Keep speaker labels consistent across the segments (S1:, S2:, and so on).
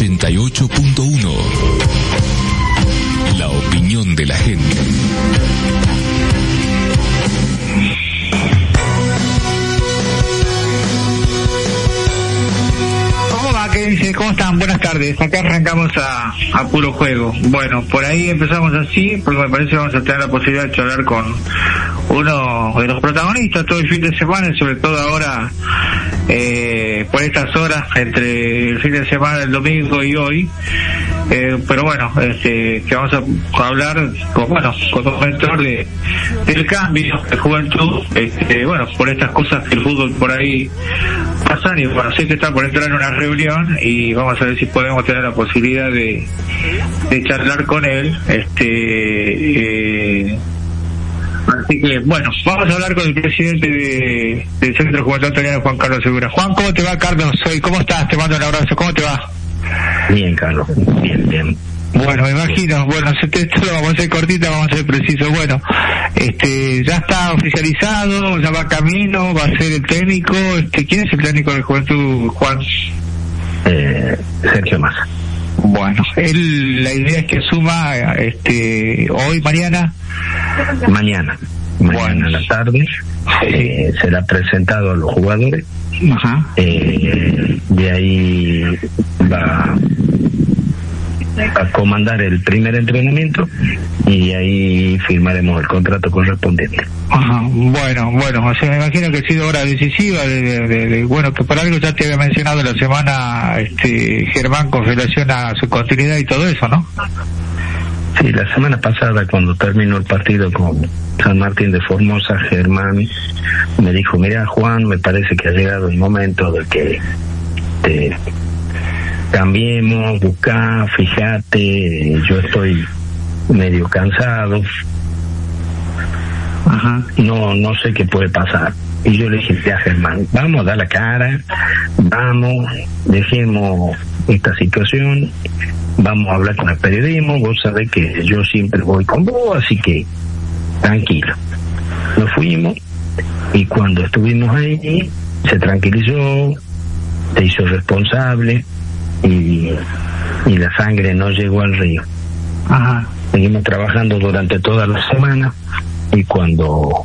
S1: 88.1. La opinión de la gente.
S2: ¿Cómo están? Buenas tardes. Acá arrancamos a puro juego. Bueno, por ahí empezamos así, porque me parece que vamos a tener la posibilidad de charlar con uno de los protagonistas todo el fin de semana, y sobre todo ahora, por estas horas, entre el fin de semana, el domingo y hoy. Pero bueno, que vamos a hablar con un mentor del cambio de juventud, bueno, por estas cosas que el fútbol por ahí pasan, y bueno, sé que está por entrar en una reunión y vamos a ver si podemos tener la posibilidad de charlar con él. Así que bueno, vamos a hablar con el presidente del Centro Juventud Italiano, Juan Carlos Segura. Juan, ¿cómo te va, Carlos? ¿Cómo estás? Te mando un abrazo. ¿Cómo te va?
S3: Bien, Carlos, bien.
S2: Bueno, me imagino. Bueno, esto lo vamos a hacer cortita, vamos a ser precisos. Bueno, ya está oficializado, ya va camino, va a ser el técnico. ¿Quién es el técnico de Juventud, Juan?
S3: Sergio Massa.
S2: Bueno, la idea es que asuma hoy, mañana.
S3: Mañana bueno, a la tarde. Será presentado a los jugadores.
S2: Ajá.
S3: De ahí va a comandar el primer entrenamiento y ahí firmaremos el contrato correspondiente.
S2: Ajá. Bueno, o sea, me imagino que ha sido hora decisiva de bueno, que por algo ya te había mencionado la semana Germán con relación a su continuidad y todo eso, ¿no?
S3: Sí, la semana pasada, cuando terminó el partido con San Martín de Formosa, Germán me dijo: mira, Juan, me parece que ha llegado el momento de que cambiemos, buscá, fíjate, yo estoy medio cansado.
S2: Ajá.
S3: No sé qué puede pasar. Y yo le dije: ya, Germán, vamos a dar la cara, vamos, dejemos esta situación, vamos a hablar con el periodismo, vos sabés que yo siempre voy con vos, así que tranquilo. Nos fuimos y cuando estuvimos ahí se tranquilizó, se hizo responsable y la sangre no llegó al río.
S2: Ajá.
S3: Seguimos trabajando durante toda la semana y cuando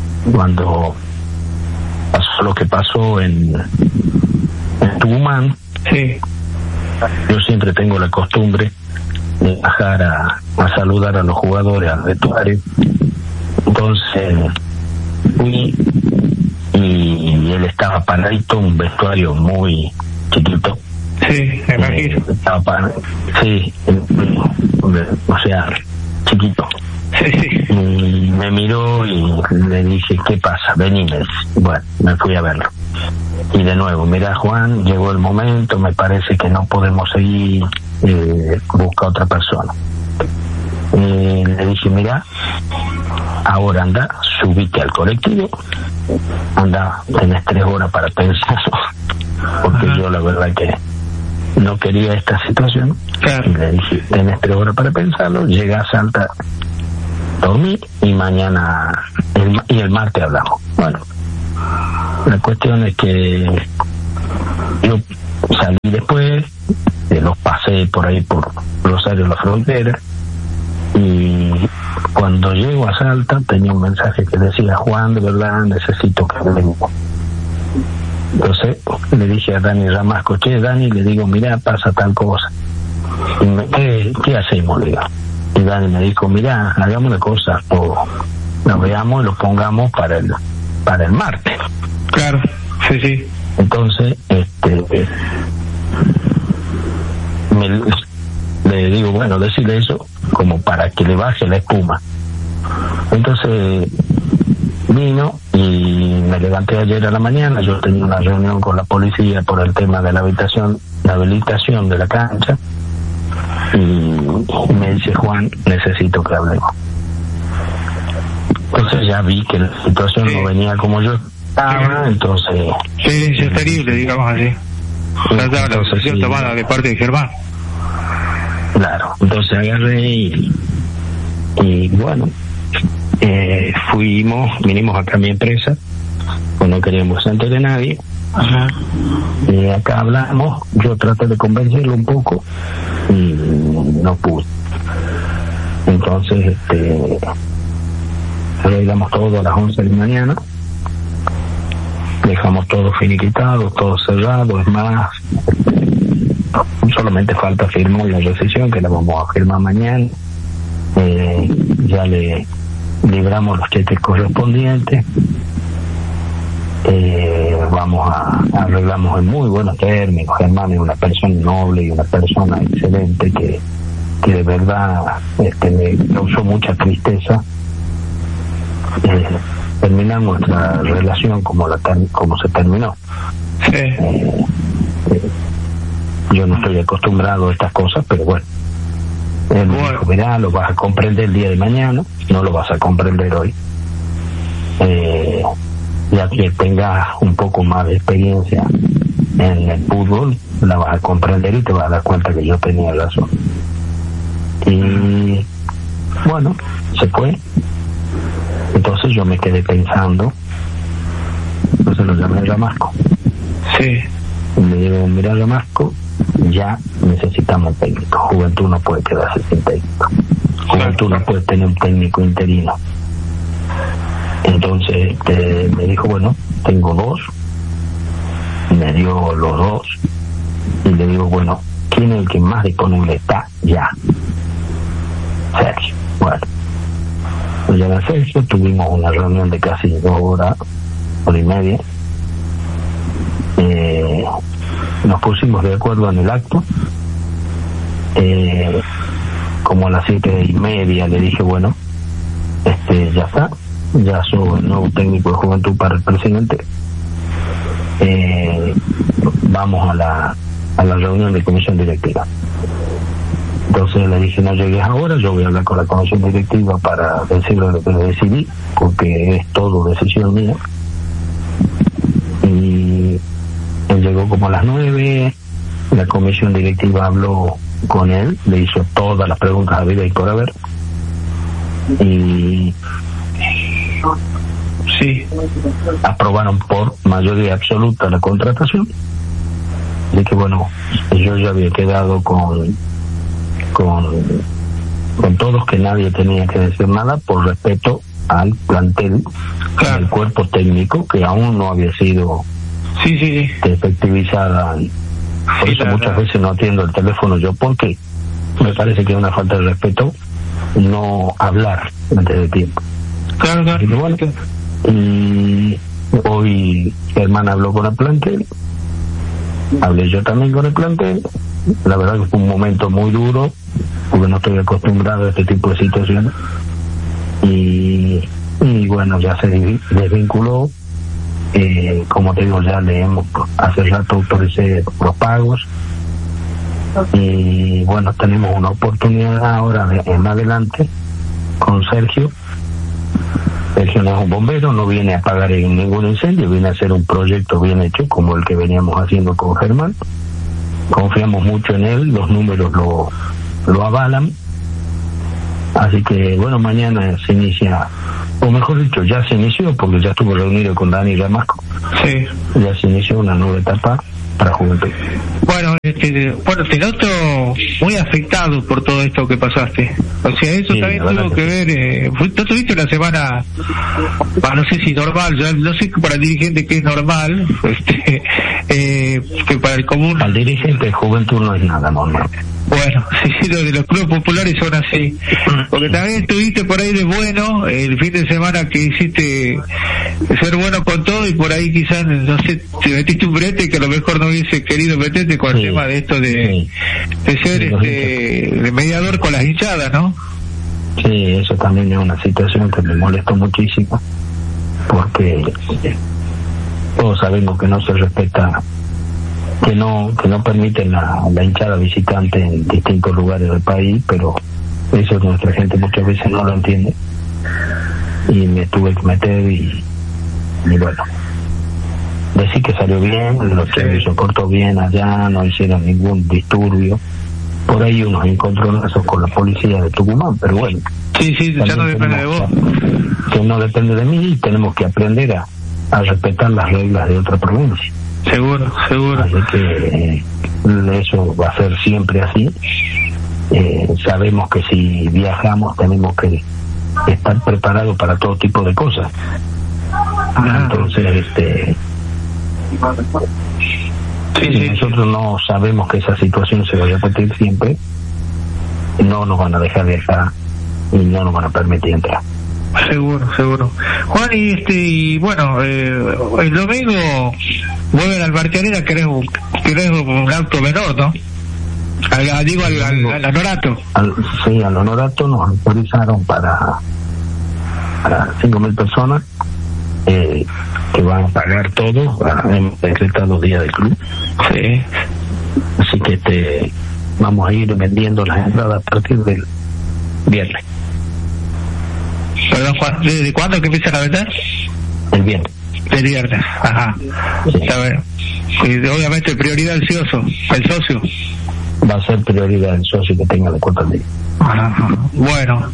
S3: pasó lo que pasó en Tucumán,
S2: sí,
S3: yo siempre tengo la costumbre de bajar a saludar a los jugadores al vestuario. Entonces fui y él estaba paradito, un vestuario muy chiquito.
S2: Sí, me imagino.
S3: Estaba paradito, sí, o sea, chiquito.
S2: Sí.
S3: Y me miró y le dije: ¿qué pasa? Vení, me dice. Bueno, me fui a verlo. Y de nuevo: mira, Juan, llegó el momento, me parece que no podemos seguir, busca otra persona. Le dije: mira, ahora anda, subite al colectivo, anda, tenés 3 horas para pensarlo, porque yo la verdad que no quería esta situación.
S2: Claro.
S3: Y le dije: tenés 3 horas para pensarlo, llegás a Salta, dormir y mañana el martes hablamos. Bueno, la cuestión es que yo salí después, los pasé por ahí por Rosario La Frontera, y cuando llego a Salta tenía un mensaje que decía: Juan, de verdad necesito que hablemos. Entonces le dije a Dani Ramasco: che, Dani, le digo, mira, pasa tal cosa. Y ¿qué hacemos? Le digo. Y Dani me dijo: mira, hagamos una cosa, o lo veamos y lo pongamos para el martes.
S2: Claro, sí.
S3: Entonces, le digo: bueno, decirle eso como para que le baje la espuma. Entonces vino y me levanté ayer a la mañana. Yo tenía una reunión con la policía por el tema de la habilitación de la cancha, y me dice: Juan, necesito que hablemos. Entonces ya vi que la situación no venía como yo estaba, entonces...
S2: Sí, es terrible, digamos así. La decisión tomada de parte de Germán.
S3: Claro, entonces agarré y bueno, vinimos acá a mi empresa, pues no queríamos antes de nadie, Y acá hablamos, yo traté de convencerlo un poco y no pude. Entonces arreglamos todo a las 11 de la mañana, dejamos todo finiquitado, todo cerrado. Es más, solamente falta firmar la rescisión, que la vamos a firmar mañana. Ya le libramos los cheques correspondientes. Arreglamos en muy buenos términos. Germán es una persona noble y una persona excelente que de verdad me causó mucha tristeza terminar nuestra relación como se terminó. Yo no estoy acostumbrado a estas cosas, pero bueno, él me dijo, mirá, lo vas a comprender el día de mañana, no lo vas a comprender hoy. Ya que tengas un poco más de experiencia en el fútbol, la vas a comprender y te vas a dar cuenta que yo tenía razón. Y bueno, se fue. Entonces yo me quedé pensando. Entonces lo llamé a Ramasco. Y me digo, mira Ramasco, ya necesitamos técnico. Juventud no puede quedarse sin técnico. Juventud no puede tener un técnico interino. Entonces me dijo, bueno, tengo 2. Me dio los 2 y le digo, bueno, ¿quién es el que más disponible está ya? Sergio. Bueno, lo llamé a Sergio, tuvimos una reunión de casi 2 horas, 1 hora y media. Nos pusimos de acuerdo en el acto. Como a las 7:30 le dije, bueno, ya está, ya soy el nuevo técnico de Juventud para el presidente. Vamos a la reunión de comisión directiva. Entonces le dije, no llegues ahora, yo voy a hablar con la comisión directiva para decirle lo que decidí, porque es todo decisión mía. Y él llegó como a las 9, la comisión directiva habló con él, le hizo todas las preguntas a vida y por haber, y aprobaron por mayoría absoluta la contratación. De que bueno, yo ya había quedado con todos que nadie tenía que decir nada por respeto al plantel, al cuerpo técnico que aún no había sido efectivizada. Por eso muchas veces no atiendo el teléfono yo, porque me parece que es una falta de respeto no hablar antes de tiempo. Y bueno, y hoy Germán habló con el plantel, hablé yo también con el plantel. La verdad que fue un momento muy duro, porque no estoy acostumbrado a este tipo de situaciones. Y bueno, ya se desvinculó. Como te digo, ya hace rato autoricé los pagos. Y bueno, tenemos una oportunidad ahora en adelante con Sergio. Sergio no es un bombero, no viene a apagar ningún incendio, viene a hacer un proyecto bien hecho como el que veníamos haciendo con Germán. Confiamos mucho en él, los números lo avalan. Así que bueno, mañana se inicia, o mejor dicho, ya se inició, porque ya estuvo reunido con Dani Ramasco. Ya se inició una nueva etapa para Juventud.
S2: Bueno, te noto muy afectado por todo esto que pasaste. O sea, eso también tuvo que ver. ¿No tuviste una semana, no sé si normal, ya no sé para el dirigente que es normal, que para el común?
S3: Al dirigente de Juventud no es nada normal.
S2: Bueno, sí, lo de los clubes populares son así. Porque también estuviste por ahí de bueno el fin de semana, que hiciste ser bueno con todo, y por ahí quizás, no sé, te metiste un brete que a lo mejor no hubiese querido meterte con el tema de esto de ser de mediador con las hinchadas, ¿no?
S3: Sí, eso también es una situación que me molestó muchísimo, porque todos sabemos que no se respeta, que no permiten la hinchada visitante en distintos lugares del país, pero eso nuestra gente muchas veces no lo entiende, y me tuve que meter y bueno, decir que salió bien, los se soportó bien allá, no hicieron ningún disturbio. Por ahí unos encontronazos con la policía de Tucumán, pero bueno,
S2: ya no depende de vos,
S3: que no depende de mí, y tenemos que aprender a respetar las reglas de otra provincia.
S2: Seguro.
S3: Así que eso va a ser siempre así. Sabemos que si viajamos tenemos que estar preparados para todo tipo de cosas. Entonces, si nosotros no sabemos que esa situación se va a repetir siempre, no nos van a dejar viajar y no nos van a permitir entrar.
S2: Seguro. Juan, y bueno, el domingo vuelven al Barcarena, querés un auto menor, ¿no? Al Honorato.
S3: Sí, al Honorato nos autorizaron para 5.000 personas, que van a pagar todo, hemos decretado los días del club.
S2: Sí.
S3: Así que vamos a ir vendiendo las entradas a partir del viernes.
S2: Perdón, Juan, ¿de cuándo que empiezan a vender?
S3: El viernes.
S2: El viernes, ajá. Sí. Está bueno. Y obviamente prioridad el socio.
S3: Va a ser prioridad el socio que tenga la cuota al día.
S2: Bueno,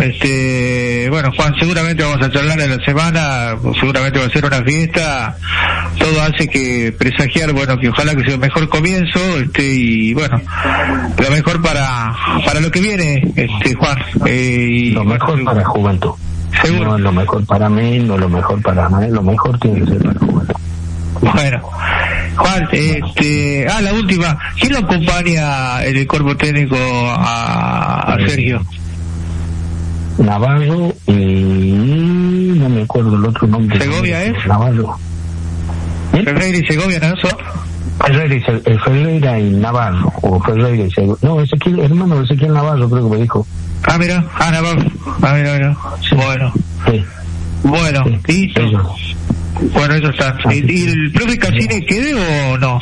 S2: Juan, seguramente vamos a charlar en la semana, seguramente va a ser una fiesta, todo hace que presagiar, bueno, que ojalá que sea el mejor comienzo, y bueno, lo mejor para lo que viene, Juan, y
S3: lo mejor para la juventud.
S2: Seguro.
S3: No es lo mejor para mí, no es lo mejor para nadie, lo mejor tiene que ser para la juventud.
S2: Bueno, Juan, la última, ¿quién lo acompaña en el cuerpo técnico a Sergio?
S3: Navarro y no me acuerdo el otro nombre.
S2: ¿Segovia es?
S3: Navarro.
S2: Ferreira y Segovia, ¿no son?
S3: Ferreira y Navarro, o Ferreira y Segovia. No, Ezequiel Navarro creo que me dijo.
S2: Mira, Navarro. Mira. Sí. Bueno.
S3: Sí.
S2: Bueno,
S3: sí,
S2: listo. Eso. Bueno, eso está. ¿Y el profe Cassini quede o no?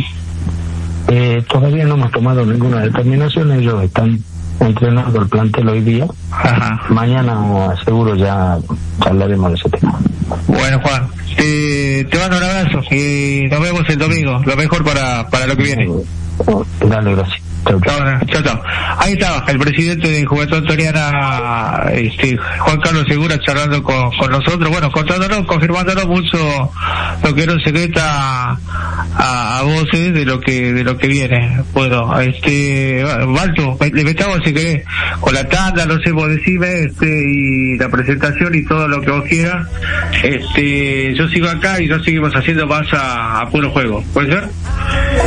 S3: Todavía no hemos tomado ninguna determinación. Ellos están entrenando el plantel hoy día.
S2: Ajá.
S3: Mañana seguro ya hablaremos de ese tema.
S2: Bueno, Juan, te mando un abrazo y nos vemos el domingo. Lo mejor para lo que viene.
S3: Dale, gracias.
S2: Chao. Ahí estaba el presidente de Juventud Antoniana, Juan Carlos Segura, charlando con nosotros, bueno, contándonos, confirmándonos mucho lo que nos secreta a voces de lo que viene. Bueno, Balto, le metamos si querés con la tanda, no sé, vos decime, y la presentación y todo lo que vos quieras. Yo sigo acá y nos seguimos haciendo más a puro juego. ¿Puede ser?